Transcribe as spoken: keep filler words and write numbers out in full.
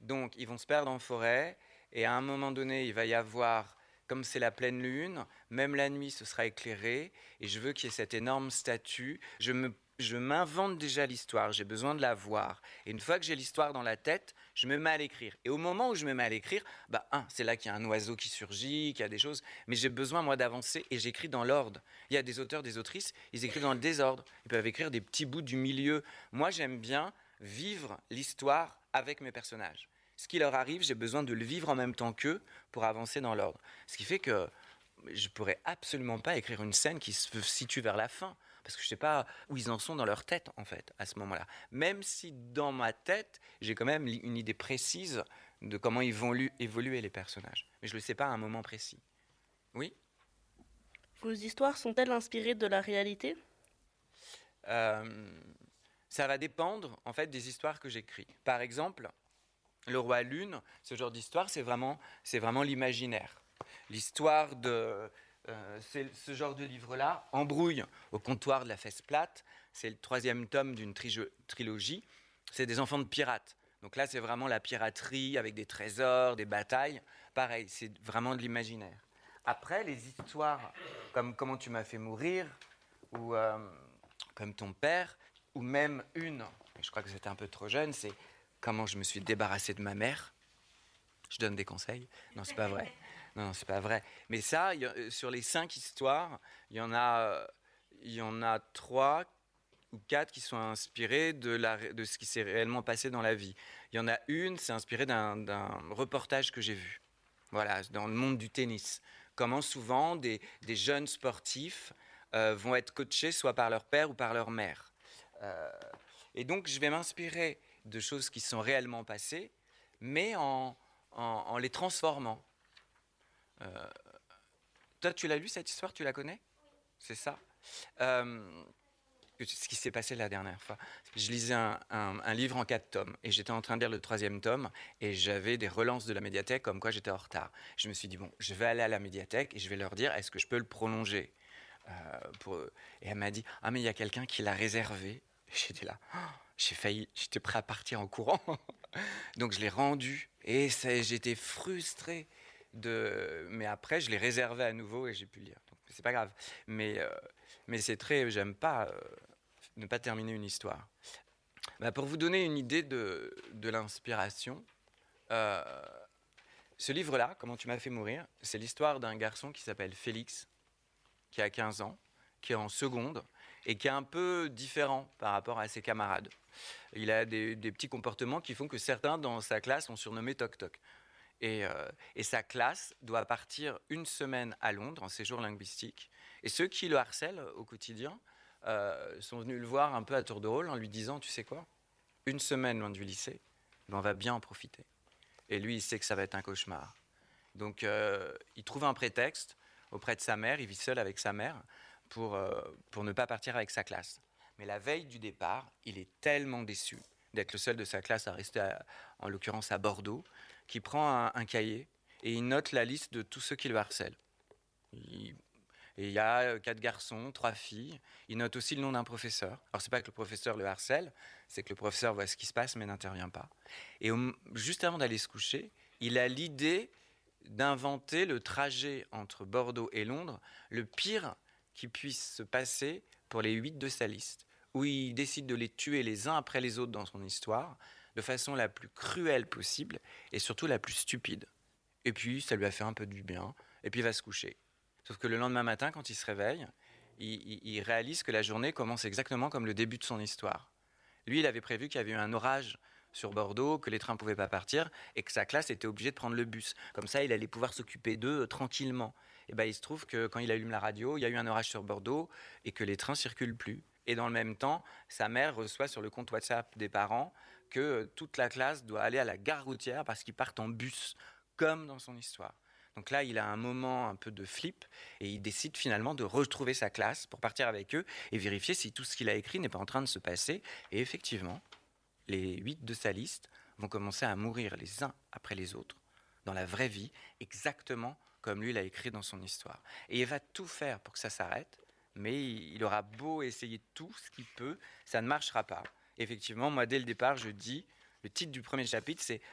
Donc, ils vont se perdre en forêt, et à un moment donné, il va y avoir, comme c'est la pleine lune, même la nuit, ce sera éclairé, et je veux qu'il y ait cette énorme statue. Je me je m'invente déjà l'histoire, j'ai besoin de la voir. Et une fois que j'ai l'histoire dans la tête, je me mets à l'écrire. Et au moment où je me mets à l'écrire, bah, un, c'est là qu'il y a un oiseau qui surgit, qu'il y a des choses, mais j'ai besoin, moi, d'avancer, et j'écris dans l'ordre. Il y a des auteurs, des autrices, ils écrivent dans le désordre. Ils peuvent écrire des petits bouts du milieu. Moi, j'aime bien vivre l'histoire avec mes personnages. Ce qui leur arrive, j'ai besoin de le vivre en même temps qu'eux pour avancer dans l'ordre. Ce qui fait que je pourrais absolument pas écrire une scène qui se situe vers la fin, parce que je sais pas où ils en sont dans leur tête, en fait, à ce moment-là. Même si dans ma tête, j'ai quand même une idée précise de comment ils vont évoluer les personnages. Mais je le sais pas à un moment précis. Oui. Vos histoires sont-elles inspirées de la réalité? Euh, ça va dépendre, en fait, des histoires que j'écris. Par exemple, Le Roi Lune, ce genre d'histoire, c'est vraiment, c'est vraiment l'imaginaire. L'histoire de... Euh, c'est ce genre de livre-là, Embrouille au comptoir de la fesse plate, c'est le troisième tome d'une tri- trilogie, c'est des enfants de pirates. Donc là, c'est vraiment la piraterie avec des trésors, des batailles. Pareil, c'est vraiment de l'imaginaire. Après, les histoires comme Comment tu m'as fait mourir, ou euh, Comme ton père, ou même une, je crois que c'était un peu trop jeune, c'est Comment je me suis débarrassé de ma mère. Je donne des conseils. Non, c'est pas vrai. Non, non, c'est pas vrai. Mais ça, y a, sur les cinq histoires, il y en a, il y en a trois ou quatre qui sont inspirées de, la, de ce qui s'est réellement passé dans la vie. Il y en a une, c'est inspiré d'un, d'un reportage que j'ai vu. Voilà, dans le monde du tennis. Comment souvent des, des jeunes sportifs euh, vont être coachés soit par leur père ou par leur mère. Euh, et donc, je vais m'inspirer de choses qui sont réellement passées, mais en, en, en les transformant. Euh, Toi, tu l'as lu cette histoire, tu la connais? C'est ça. Euh, ce qui s'est passé la dernière fois. Je lisais un, un, un livre en quatre tomes et j'étais en train de lire le troisième tome et j'avais des relances de la médiathèque comme quoi j'étais en retard. Je me suis dit, bon, je vais aller à la médiathèque et je vais leur dire, est-ce que je peux le prolonger euh, pour... Et elle m'a dit, ah mais il y a quelqu'un qui l'a réservé. J'étais là, oh, j'ai failli, j'étais prêt à partir en courant. Donc je l'ai rendu et ça, j'étais frustré. De... Mais après, je l'ai réservé à nouveau et j'ai pu le lire. Donc c'est pas grave. Mais, euh, mais c'est très. J'aime pas euh, ne pas terminer une histoire. Bah, pour vous donner une idée de, de l'inspiration, euh, ce livre-là, Comment tu m'as fait mourir, c'est l'histoire d'un garçon qui s'appelle Félix, qui a quinze ans, qui est en seconde et qui est un peu différent par rapport à ses camarades. Il a des, des petits comportements qui font que certains dans sa classe sont surnommés Toc Toc. Et, euh, et sa classe doit partir une semaine à Londres en séjour linguistique. Et ceux qui le harcèlent au quotidien euh, sont venus le voir un peu à tour de rôle en lui disant, tu sais quoi, une semaine loin du lycée, ben on va bien en profiter. Et lui, il sait que ça va être un cauchemar. Donc, euh, il trouve un prétexte auprès de sa mère, il vit seul avec sa mère, pour, euh, pour ne pas partir avec sa classe. Mais la veille du départ, il est tellement déçu d'être le seul de sa classe à rester, à, en l'occurrence à Bordeaux, qu'il prend un, un cahier et il note la liste de tous ceux qui le harcèlent. Il, et il y a quatre garçons, trois filles. Il note aussi le nom d'un professeur. Alors, c'est pas que le professeur le harcèle, c'est que le professeur voit ce qui se passe mais n'intervient pas. Et au, juste avant d'aller se coucher, il a l'idée d'inventer le trajet entre Bordeaux et Londres, le pire qui puisse se passer pour les huit de sa liste, où il décide de les tuer les uns après les autres dans son histoire, de façon la plus cruelle possible et surtout la plus stupide. Et puis, ça lui a fait un peu du bien, et puis il va se coucher. Sauf que le lendemain matin, quand il se réveille, il, il, il réalise que la journée commence exactement comme le début de son histoire. Lui, il avait prévu qu'il y avait eu un orage sur Bordeaux, que les trains ne pouvaient pas partir, et que sa classe était obligée de prendre le bus. Comme ça, il allait pouvoir s'occuper d'eux euh, tranquillement. Et ben, il se trouve que quand il allume la radio, il y a eu un orage sur Bordeaux, et que les trains circulent plus. Et dans le même temps, sa mère reçoit sur le compte WhatsApp des parents que euh, toute la classe doit aller à la gare routière parce qu'ils partent en bus, comme dans son histoire. Donc là, il a un moment un peu de flip et il décide finalement de retrouver sa classe pour partir avec eux et vérifier si tout ce qu'il a écrit n'est pas en train de se passer. Et effectivement, les huit de sa liste vont commencer à mourir les uns après les autres dans la vraie vie, exactement comme lui l'a écrit dans son histoire. Et il va tout faire pour que ça s'arrête, mais il aura beau essayer tout ce qu'il peut, ça ne marchera pas. Effectivement, moi, dès le départ, je dis, le titre du premier chapitre, c'est